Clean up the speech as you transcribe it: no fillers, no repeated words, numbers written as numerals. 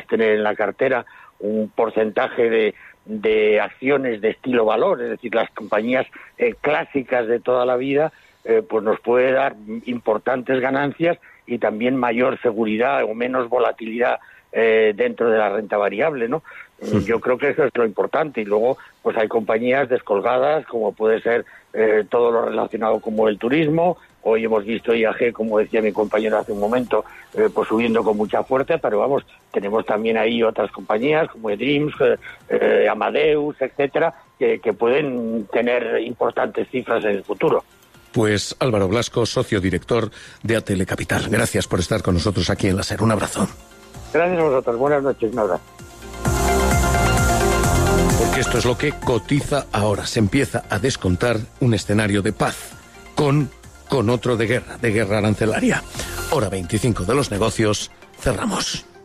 tener en la cartera un porcentaje de acciones de estilo valor, es decir, las compañías clásicas de toda la vida, pues nos puede dar importantes ganancias y también mayor seguridad o menos volatilidad dentro de la renta variable, ¿no? Yo creo que eso es lo importante. Y luego, pues hay compañías descolgadas, como puede ser todo lo relacionado con el turismo. Hoy hemos visto IAG, como decía mi compañero hace un momento, pues subiendo con mucha fuerza, pero vamos, tenemos también ahí otras compañías como eDreams, Amadeus, etcétera, que pueden tener importantes cifras en el futuro. Pues Álvaro Blasco, socio director de ATL Capital. Gracias por estar con nosotros aquí en la SER. Un abrazo. Gracias a vosotros. Buenas noches. Un abrazo. Porque esto es lo que cotiza ahora. Se empieza a descontar un escenario de paz con otro de guerra arancelaria. Hora 25 de los negocios. Cerramos.